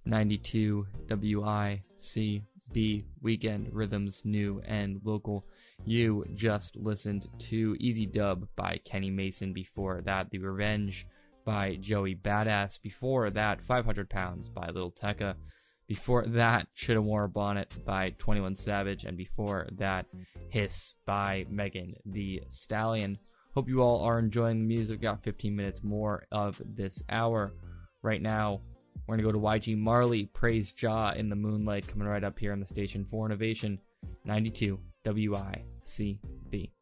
92 WICB, Weekend Rhythms, new and local. You just listened to Easy Dub by Kenny Mason. Before that, The Revenge by Joey Badass. Before that, 500 Pounds by Lil Tecca. Before that, Shoulda Wore a Bonnet by 21 Savage. And before that, Hiss by Megan Thee Stallion. Hope you all are enjoying the music. Got 15 minutes more of this hour. Right now, we're going to go to YG Marley, Praise Jah in the Moonlight, coming right up here on the station for Innovation 92 WICB.